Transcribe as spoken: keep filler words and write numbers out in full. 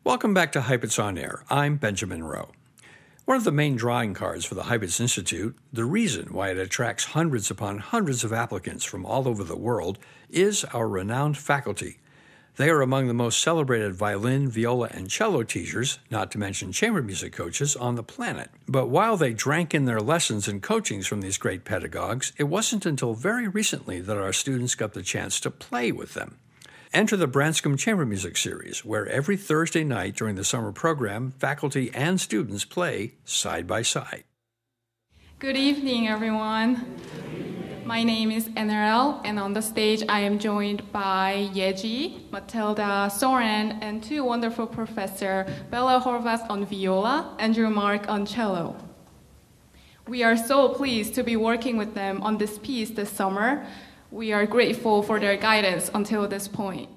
Welcome back to Heifetz On Air. I'm Benjamin Rowe. One of the main drawing cards for the Heifetz Institute, the reason why it attracts hundreds upon hundreds of applicants from all over the world, is our renowned faculty. They are among the most celebrated violin, viola, and cello teachers, not to mention chamber music coaches, on the planet. But while they drank in their lessons and coachings from these great pedagogues, it wasn't until very recently that our students got the chance to play with them. Enter the Branscombe Chamber Music Series, where every Thursday night during the summer program, faculty and students play side by side. Good evening, everyone. My name is N R L, and on the stage I am joined by Yeji, Matilda, Soren, and two wonderful professors, Bella Horvath on viola, Andrew Mark on cello. We are so pleased to be working with them on this piece this summer. We are grateful for their guidance until this point.